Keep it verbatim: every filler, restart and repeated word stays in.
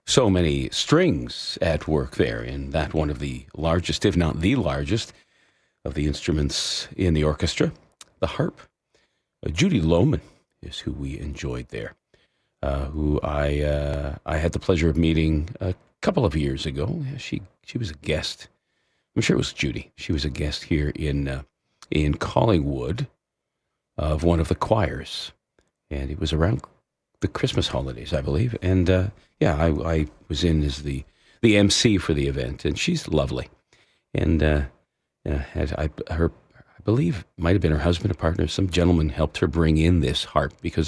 so many strings at work there in that one of the largest, if not the largest, of the instruments in the orchestra, the harp. Uh, Judy Lohman is who we enjoyed there, uh, who I uh, I had the pleasure of meeting a couple of years ago. She she was a guest. I'm sure it was Judy. She was a guest here in uh, in Collingwood of one of the choirs, and it was around the Christmas holidays, I believe. And uh, yeah, I, I was in as the the M C for the event, and she's lovely. And uh, uh, had I her I believe might have been her husband, a partner, some gentleman helped her bring in this harp because